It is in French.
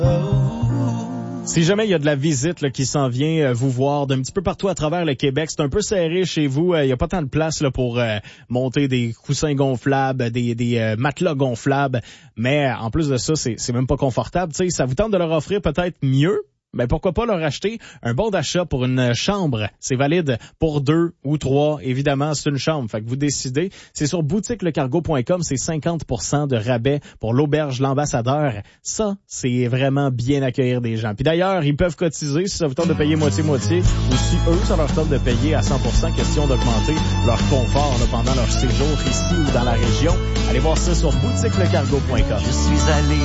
Si jamais il y a de la visite là, qui s'en vient vous voir d'un petit peu partout à travers le Québec, c'est un peu serré chez vous. Il y a pas tant de place là, pour monter des coussins gonflables, des matelas gonflables. Mais en plus de ça, c'est même pas confortable. T'sais, ça vous tente de leur offrir peut-être mieux? Ben pourquoi pas leur acheter un bon d'achat pour une chambre. C'est valide pour 2 ou 3. Évidemment, c'est une chambre. Fait que vous décidez. C'est sur boutiquelecargo.com. C'est 50% de rabais pour l'auberge L'Ambassadeur. Ça, c'est vraiment bien accueillir des gens. Puis d'ailleurs, ils peuvent cotiser si ça vous tente de payer moitié-moitié ou si eux, ça leur tente de payer à 100%. Question d'augmenter leur confort là, pendant leur séjour ici ou dans la région. Allez voir ça sur boutiquelecargo.com. Je suis allé